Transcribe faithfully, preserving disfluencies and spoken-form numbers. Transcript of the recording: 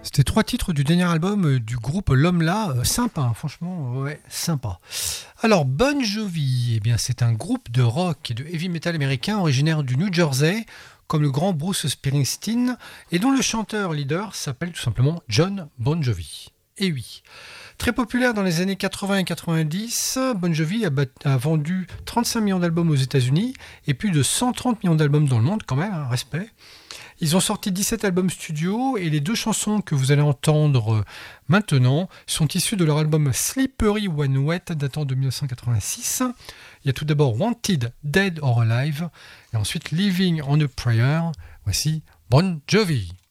C'était trois titres du dernier album du groupe L'Homme Là, euh, sympa, hein, franchement, ouais, sympa. Alors Bon Jovi, eh bien c'est un groupe de rock et de heavy metal américain originaire du New Jersey, comme le grand Bruce Springsteen, et dont le chanteur leader s'appelle tout simplement John Bon Jovi. Et oui. Très populaire dans les années quatre-vingts et quatre-vingt-dix, Bon Jovi a, bat- a vendu trente-cinq millions d'albums aux États-Unis et plus de cent trente millions d'albums dans le monde, quand même, hein, respect. Ils ont sorti dix-sept albums studio et les deux chansons que vous allez entendre maintenant sont issues de leur album Slippery When Wet datant de dix-neuf cent quatre-vingt-six. Il y a tout d'abord Wanted, Dead or Alive et ensuite Living on a Prayer. Voici Bon Jovi.